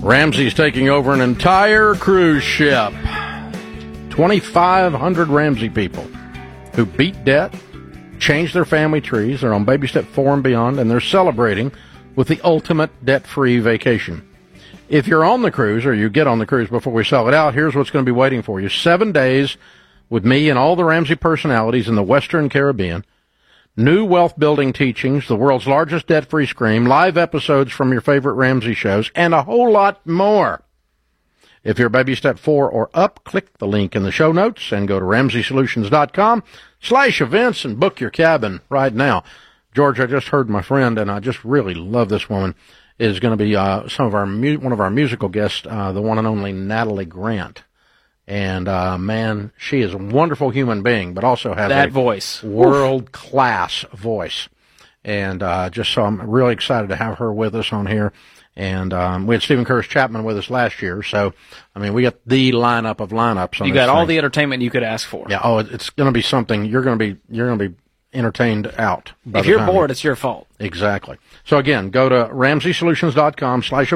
Ramsey's taking over an entire cruise ship. 2,500 Ramsey people who beat debt, changed their family trees. They're on baby step 4 and beyond, and they're celebrating with the ultimate debt-free vacation. If you're on the cruise, or you get on the cruise before we sell it out, here's what's going to be waiting for you. 7 days with me and all the Ramsey personalities in the Western Caribbean. New wealth-building teachings, the world's largest debt-free scream, live episodes from your favorite Ramsey shows, and a whole lot more. If you're baby step 4 or up, click the link in the show notes and go to RamseySolutions.com/events and book your cabin right now. George, I just heard my friend, and I just really love this woman, is going to be one of our musical guests, the one and only Natalie Grant. And, man, she is a wonderful human being, but also has that voice, world-class voice. And so I'm really excited to have her with us on here. And we had Stephen Curtis Chapman with us last year. So, I mean, we got the lineup of lineups on You got all the entertainment you could ask for. Yeah, it's going to be something. You're going to be entertained out. If you're bored, it's your fault. Exactly. So, again, go to RamseySolutions.com/events